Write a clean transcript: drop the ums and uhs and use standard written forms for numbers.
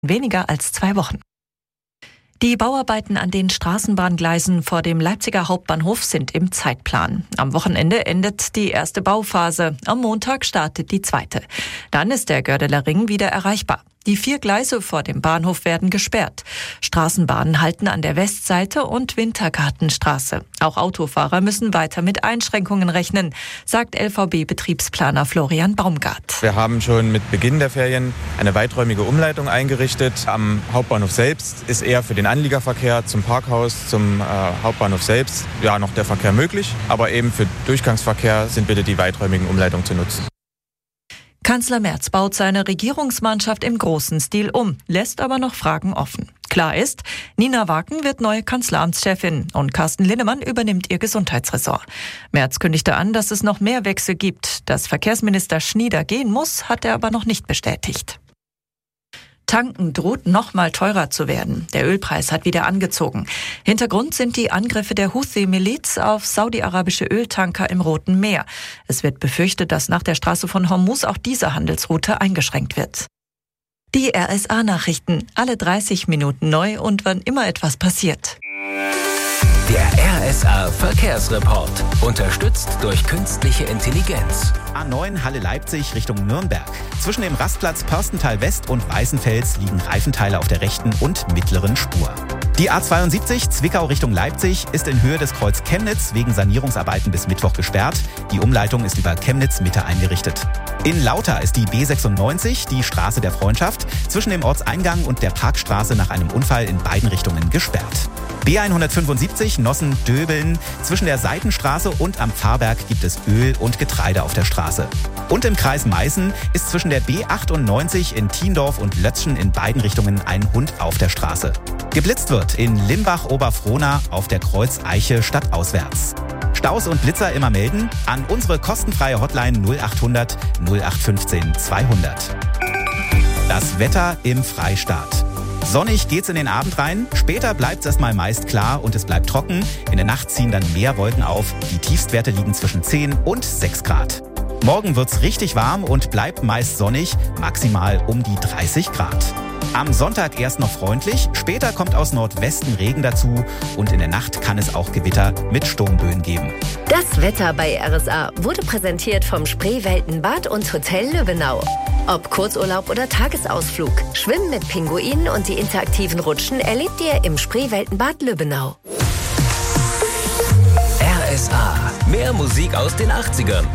weniger als 2 Wochen. Die Bauarbeiten an den Straßenbahngleisen vor dem Leipziger Hauptbahnhof sind im Zeitplan. Am Wochenende endet die erste Bauphase. Am Montag startet die zweite. Dann ist der Gördeler Ring wieder erreichbar. Die 4 Gleise vor dem Bahnhof werden gesperrt. Straßenbahnen halten an der Westseite und Wintergartenstraße. Auch Autofahrer müssen weiter mit Einschränkungen rechnen, sagt LVB-Betriebsplaner Florian Baumgart. Wir haben schon mit Beginn der Ferien eine weiträumige Umleitung eingerichtet. Am Hauptbahnhof selbst ist eher für den Anliegerverkehr zum Parkhaus, zum Hauptbahnhof selbst noch der Verkehr möglich. Aber eben für Durchgangsverkehr sind bitte die weiträumigen Umleitungen zu nutzen. Kanzler Merz baut seine Regierungsmannschaft im großen Stil um, lässt aber noch Fragen offen. Klar ist, Nina Waken wird neue Kanzleramtschefin und Carsten Linnemann übernimmt ihr Gesundheitsressort. Merz kündigte an, dass es noch mehr Wechsel gibt. Dass Verkehrsminister Schnieder gehen muss, hat er aber noch nicht bestätigt. Tanken droht noch mal teurer zu werden. Der Ölpreis hat wieder angezogen. Hintergrund sind die Angriffe der Houthi-Miliz auf saudi-arabische Öltanker im Roten Meer. Es wird befürchtet, dass nach der Straße von Hormuz auch diese Handelsroute eingeschränkt wird. Die RSA-Nachrichten, alle 30 Minuten neu und wann immer etwas passiert. Der RSA-Verkehrsreport, unterstützt durch künstliche Intelligenz. A9 Halle Leipzig Richtung Nürnberg. Zwischen dem Rastplatz Pörstental West und Weißenfels liegen Reifenteile auf der rechten und mittleren Spur. Die A72 Zwickau Richtung Leipzig ist in Höhe des Kreuz Chemnitz wegen Sanierungsarbeiten bis Mittwoch gesperrt. Die Umleitung ist über Chemnitz Mitte eingerichtet. In Lauter ist die B96, die Straße der Freundschaft, zwischen dem Ortseingang und der Parkstraße nach einem Unfall in beiden Richtungen gesperrt. B175 Nossen-Döbeln. Zwischen der Seitenstraße und am Pfarrberg gibt es Öl und Getreide auf der Straße. Und im Kreis Meißen ist zwischen der B98 in Thiendorf und Lötzschen in beiden Richtungen ein Hund auf der Straße. Geblitzt wird in Limbach-Oberfrohna auf der Kreuz-Eiche stadtauswärts. Staus und Blitzer immer melden an unsere kostenfreie Hotline 0800 0815 200. Das Wetter im Freistaat. Sonnig geht's in den Abend rein, später bleibt's erstmal meist klar und es bleibt trocken. In der Nacht ziehen dann mehr Wolken auf, die Tiefstwerte liegen zwischen 10 und 6 Grad. Morgen wird's richtig warm und bleibt meist sonnig, maximal um die 30 Grad. Am Sonntag erst noch freundlich, später kommt aus Nordwesten Regen dazu und in der Nacht kann es auch Gewitter mit Sturmböen geben. Das Wetter bei RSA wurde präsentiert vom Spreeweltenbad und Hotel Löwenau. Ob Kurzurlaub oder Tagesausflug, Schwimmen mit Pinguinen und die interaktiven Rutschen erlebt ihr im Spreeweltenbad Löwenau. RSA, mehr Musik aus den 80ern.